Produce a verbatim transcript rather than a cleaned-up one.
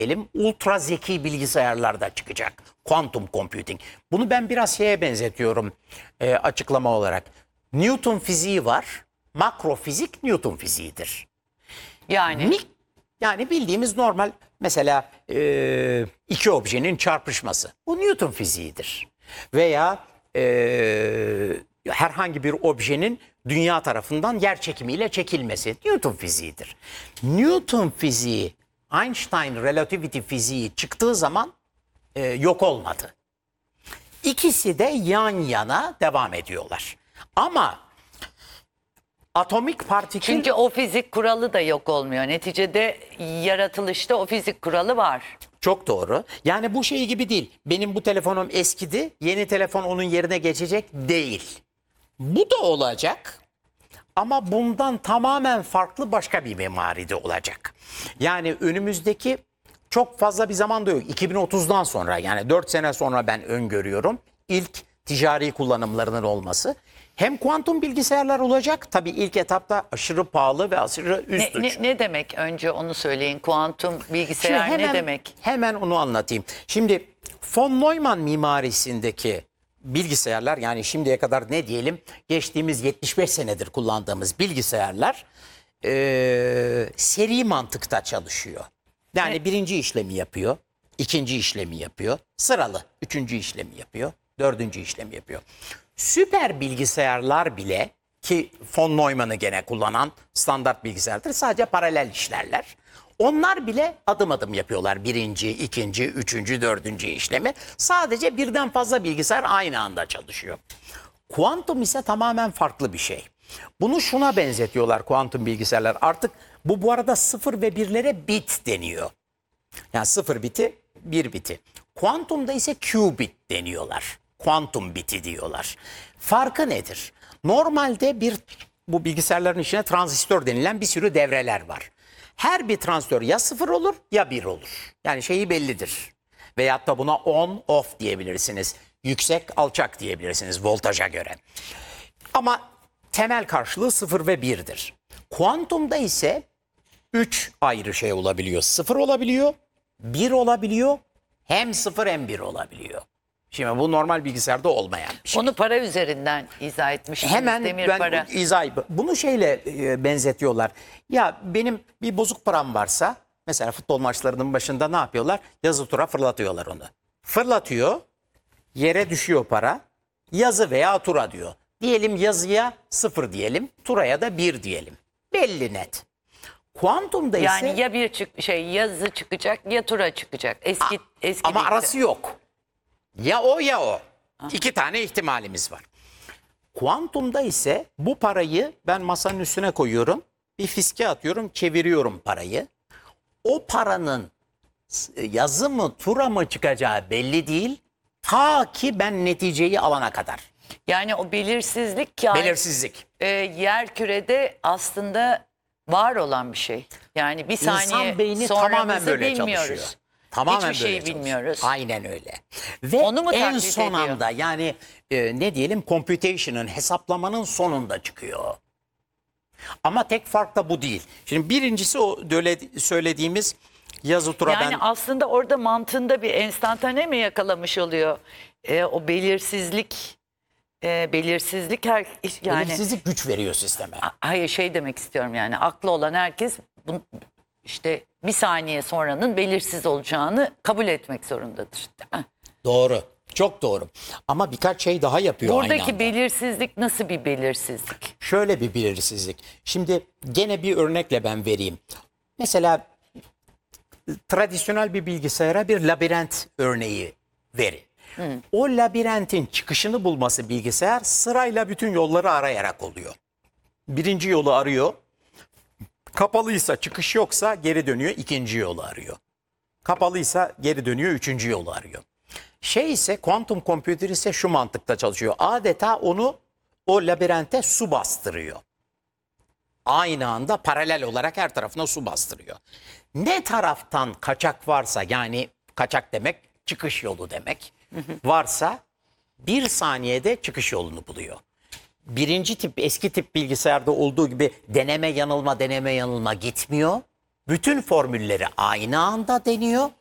diyelim ultra zeki bilgisayarlar da çıkacak. Quantum computing. Bunu ben biraz şeye benzetiyorum e, açıklama olarak. Newton fiziği var. Makro fizik Newton fiziğidir. Yani Mik, yani bildiğimiz normal mesela e, iki objenin çarpışması. Bu Newton fiziğidir. Veya e, herhangi bir objenin dünya tarafından yer çekimiyle çekilmesi Newton fiziğidir. Newton fiziği, Einstein relativity fiziği çıktığı zaman e, yok olmadı. İkisi de yan yana devam ediyorlar. Ama atomik partikül... çünkü o fizik kuralı da yok olmuyor. Neticede yaratılışta o fizik kuralı var. Çok doğru. Yani bu şey gibi değil. Benim bu telefonum eskidi, yeni telefon onun yerine geçecek değil. Bu da olacak ama bundan tamamen farklı başka bir mimaride olacak. Yani önümüzdeki çok fazla bir zaman da yok. iki bin otuzdan sonra, yani dört sene sonra ben öngörüyorum ilk ticari kullanımlarının olması. Hem kuantum bilgisayarlar olacak, tabii ilk etapta aşırı pahalı ve aşırı üst Ne, uç. ne, ne demek önce onu söyleyin. Kuantum Şimdi bilgisayar hemen, ne demek? Hemen onu anlatayım. Şimdi von Neumann mimarisindeki bilgisayarlar, yani şimdiye kadar ne diyelim geçtiğimiz yetmiş beş senedir kullandığımız bilgisayarlar eee, seri mantıkta çalışıyor. Yani Ne? birinci işlemi yapıyor, ikinci işlemi yapıyor, sıralı üçüncü işlemi yapıyor, dördüncü işlemi yapıyor. Süper bilgisayarlar bile, ki von Neumann'ı gene kullanan standart bilgisayardır, sadece paralel işlerler. Onlar bile adım adım yapıyorlar. Birinci, ikinci, üçüncü, dördüncü işlemi. Sadece birden fazla bilgisayar aynı anda çalışıyor. Kuantum ise tamamen farklı bir şey. Bunu şuna benzetiyorlar kuantum bilgisayarlar. Artık bu bu arada sıfır ve birlere bit deniyor. Yani sıfır biti, bir biti. Kuantumda ise qubit deniyorlar. Kuantum biti diyorlar. Farkı nedir? Normalde bir bu bilgisayarların içine transistör denilen bir sürü devreler var. Her bir transistör ya sıfır olur ya bir olur. Yani şeyi bellidir. Veyahut da buna on off diyebilirsiniz. Yüksek alçak diyebilirsiniz voltaja göre. Ama temel karşılığı sıfır ve birdir. Kuantumda ise üç ayrı şey olabiliyor. sıfır olabiliyor, bir olabiliyor, hem sıfır hem bir olabiliyor. Şimdi bu normal bilgisayarda olmayan bir şey. Onu para üzerinden izah etmiştiniz. Hemen Demir ben para. izah bunu şeyle e, benzetiyorlar. Ya benim bir bozuk param varsa mesela futbol maçlarının başında ne yapıyorlar? Yazı tura fırlatıyorlar onu. Fırlatıyor, yere düşüyor para. Yazı veya tura diyor. Diyelim yazıya sıfır diyelim, turaya da bir diyelim. Belli net. Kuantumda Yani ise ya bir çık şey yazı çıkacak ya tura çıkacak. Eski eski ama bilgisayar. arası yok. Ya o ya o. İki tane ihtimalimiz var. Kuantumda ise bu parayı ben masanın üstüne koyuyorum. Bir fiske atıyorum, çeviriyorum parayı. O paranın yazı mı tura mı çıkacağı belli değil. Ta ki ben neticeyi alana kadar. Yani o belirsizlik yani Belirsizlik. e, yer kürede aslında var olan bir şey. Yani bir saniye İnsan beyni sonramızı tamamen böyle bilmiyoruz. çalışıyor. Tamamen Hiçbir böyle şeyi çalışıyor. bilmiyoruz. Aynen öyle. Ve Onu mu en taklit son ediyor? anda, yani e, ne diyelim, computation'ın, hesaplamanın sonunda çıkıyor. Ama tek fark da bu değil. Şimdi birincisi o öyle söylediğimiz yazı tura Yani ben... aslında orada mantığında bir enstantane mi yakalamış oluyor? E, o belirsizlik e, belirsizlik her yani Belirsizlik güç veriyor sisteme. hayır şey demek istiyorum yani aklı olan herkes bu, işte bir saniye sonranın belirsiz olacağını kabul etmek zorundadır. Değil mi? Doğru. Çok doğru. Ama birkaç şey daha yapıyor aynı Buradaki anda. belirsizlik nasıl bir belirsizlik? Şöyle bir belirsizlik. Şimdi gene bir örnekle ben vereyim. Mesela tradisyonel bir bilgisayara bir labirent örneği verin. O labirentin çıkışını bulması bilgisayar sırayla bütün yolları arayarak oluyor. Birinci yolu arıyor. Kapalıysa, çıkış yoksa geri dönüyor, ikinci yolu arıyor. Kapalıysa geri dönüyor, üçüncü yolu arıyor. Şey ise kuantum computer ise şu mantıkta çalışıyor. Adeta onu o labirente su bastırıyor. Aynı anda paralel olarak her tarafına su bastırıyor. Ne taraftan kaçak varsa, yani kaçak demek çıkış yolu demek, varsa bir saniyede çıkış yolunu buluyor. Birinci tip, eski tip bilgisayarda olduğu gibi deneme yanılma deneme yanılma gitmiyor. bütün formülleri aynı anda deniyor